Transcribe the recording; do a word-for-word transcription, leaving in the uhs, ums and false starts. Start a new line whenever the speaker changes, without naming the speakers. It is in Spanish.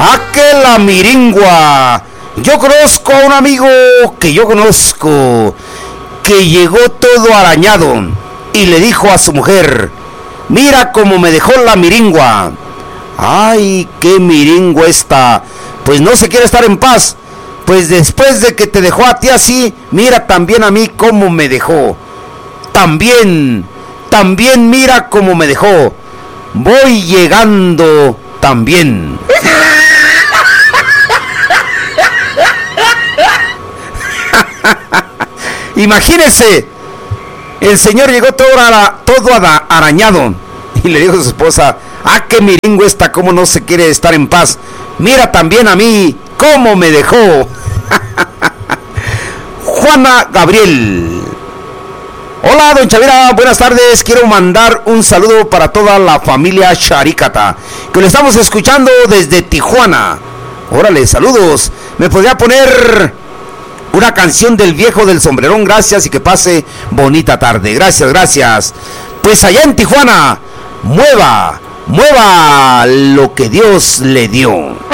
¡Ah, que la miringua! Yo conozco a un amigo que yo conozco, que llegó todo arañado y le dijo a su mujer: mira cómo me dejó la miringua. ¡Ay, qué miringua esta! Pues no se quiere estar en paz. Pues después de que te dejó a ti así, mira también a mí cómo me dejó. También, también mira cómo me dejó. Voy llegando también. Imagínese, el señor llegó todo, ara, todo arañado y le dijo a su esposa: ah, qué miringo esta, cómo no se quiere estar en paz. Mira también a mí cómo me dejó. Juana Gabriel. Hola, don Chavira, buenas tardes. Quiero mandar un saludo para toda la familia Charicata, que lo estamos escuchando desde Tijuana. Órale, saludos. ¿Me podría poner una canción del viejo del sombrerón? Gracias y que pase bonita tarde. Gracias, gracias. Pues allá en Tijuana, mueva, mueva lo que Dios le dio.